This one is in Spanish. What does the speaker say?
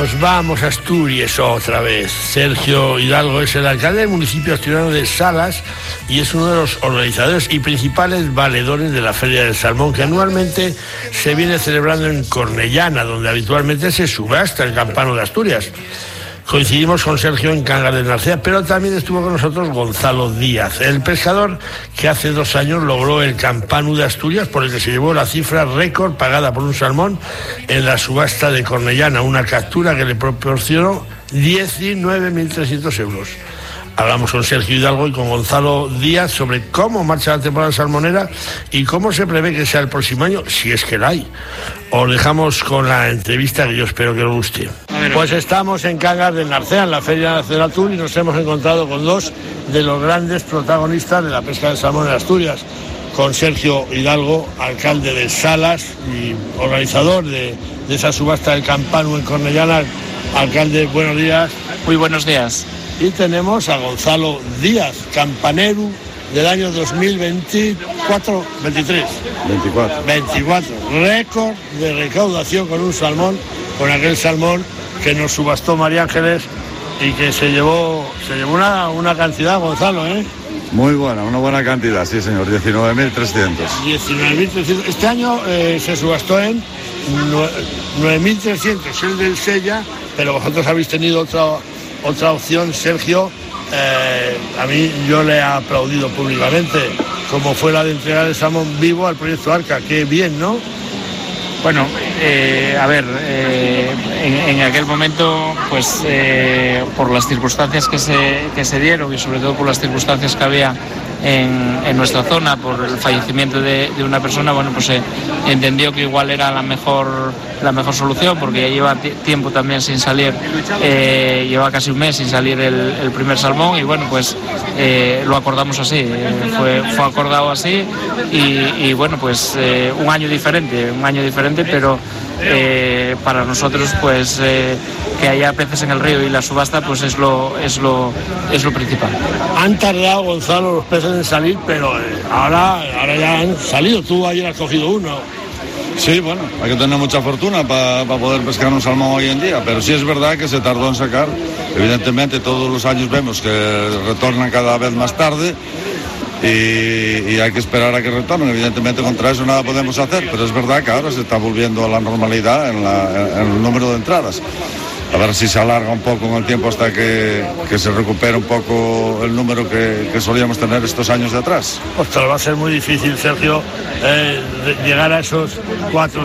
Nos vamos a Asturias otra vez. Sergio Hidalgo es el alcalde del municipio asturiano de Salas y es uno de los organizadores y principales valedores de la Feria del Salmón, que anualmente se viene celebrando en Cornellana, donde habitualmente se subasta el campano de Asturias. Coincidimos con Sergio en Cangas de Narcea, pero también estuvo con nosotros Gonzalo Díaz, el pescador que hace 2 años logró el campano de Asturias, por el que se llevó la cifra récord pagada por un salmón en la subasta de Cornellana, una captura que le proporcionó 19.300 euros. Hablamos con Sergio Hidalgo y con Gonzalo Díaz sobre cómo marcha la temporada salmonera y cómo se prevé que sea el próximo año, si es que la hay. Os dejamos con la entrevista que yo espero que os guste. Pues estamos en Cangas de Narcea, en la Feria Nacional Tour, y nos hemos encontrado con 2 de los grandes protagonistas de la pesca del salmón en Asturias, con Sergio Hidalgo, alcalde de Salas y organizador de esa subasta del campano en Cornellana. Alcalde, buenos días. Muy buenos días. Y tenemos a Gonzalo Díaz, campanero del año 2023. 24. Récord de recaudación con un salmón, con aquel salmón que nos subastó María Ángeles y que se llevó una cantidad, Gonzalo, ¿eh? Muy buena, una buena cantidad, sí señor, 19.300. 19.300. Este año se subastó en 9.300, el del Sella, pero vosotros habéis tenido otra opción, Sergio. A mí yo le he aplaudido públicamente, como fue la de entregar el salmón vivo al proyecto Arca. Qué bien, ¿no? Bueno, en aquel momento, pues por las circunstancias que se dieron y sobre todo por las circunstancias que había en nuestra zona, por el fallecimiento de una persona, bueno, pues se entendió que igual era la mejor solución, porque ya lleva tiempo también sin salir, lleva casi un mes sin salir el primer salmón, y bueno, pues lo acordamos así, fue acordado así, y bueno, pues un año diferente, pero para nosotros, pues que haya peces en el río y la subasta, pues es lo principal. Han tardado, Gonzalo, los peces en salir, pero ahora ya han salido. Tú ayer has cogido uno. Sí, bueno, hay que tener mucha fortuna para poder pescar un salmón hoy en día, pero sí es verdad que se tardó en sacar. Evidentemente todos los años vemos que retornan cada vez más tarde y hay que esperar a que retornen. Evidentemente contra eso nada podemos hacer, pero es verdad que ahora se está volviendo a la normalidad en el número de entradas. A ver si se alarga un poco en el tiempo hasta que se recupere un poco el número que solíamos tener estos años de atrás. Ostras, va a ser muy difícil, Sergio, llegar a esos 4